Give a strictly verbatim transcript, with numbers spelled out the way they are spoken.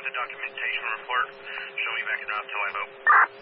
documentation report. Show me back at Opto I V O.